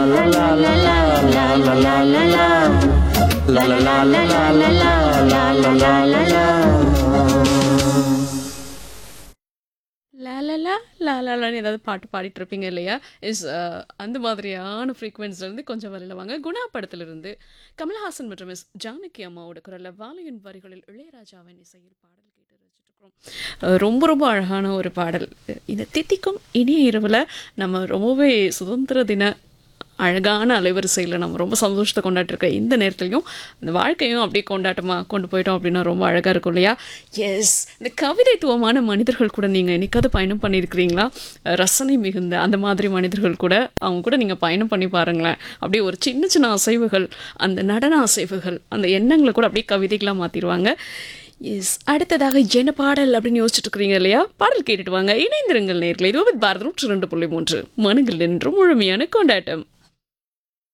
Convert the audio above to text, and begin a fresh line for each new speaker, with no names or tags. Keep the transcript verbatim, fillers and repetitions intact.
La la la la la la la la la. La la la la la la la la la la la la.
லாலலா லாலாலான்னு ஏதாவது பாட்டு பாடிட்டு இருப்பீங்க இல்லையா? Is அந்த மாதிரியான ஃப்ரீக்வன்சிலேருந்து கொஞ்சம் வெளியில் வாங்க. குணா படத்திலிருந்து கமல்ஹாசன் மற்றும் எஸ் ஜானகி அம்மாவோட குரலில் வாலியின் வரிகளில் இளையராஜாவின் இசையில் பாடல் கேட்டு ரசிச்சிட்ருக்கோம். அஹ் ரொம்ப ரொம்ப அழகான ஒரு பாடல். இந்த தித்திக்கும் இனிய இரவில் நம்ம ரொம்பவே சுதந்திர தின அழகான அலைவரிசையில் நம்ம ரொம்ப சந்தோஷத்தை கொண்டாட்டிருக்க இந்த நேரத்துலையும் இந்த வாழ்க்கையும் அப்படியே கொண்டாட்டமாக கொண்டு போயிட்டோம் அப்படின்னா ரொம்ப அழகாக இருக்கும் இல்லையா? எஸ், இந்த கவிதைத்துவமான மனிதர்கள் கூட நீங்கள் என்னைக்காவது பயணம் பண்ணியிருக்கிறீங்களா? ரசனை மிகுந்த அந்த மாதிரி மனிதர்கள் கூட அவங்க கூட நீங்கள் பயணம் பண்ணி பாருங்களேன். அப்படியே ஒரு சின்ன சின்ன அசைவுகள், அந்த நடன அசைவுகள், அந்த எண்ணங்களை கூட அப்படியே கவிதைகளாக மாற்றிடுவாங்க. எஸ், அடுத்ததாக என்ன பாடல் அப்படின்னு யோசிச்சுட்டு இருக்கிறீங்க இல்லையா? பாடல் கேட்டுட்டு வாங்க. இணைந்திருங்கள் நேர்களை. இருபது பாரதம் நூற்றி ரெண்டு புள்ளி மூன்று மனங்கள் என்றும் முழுமையான கொண்டாட்டம்.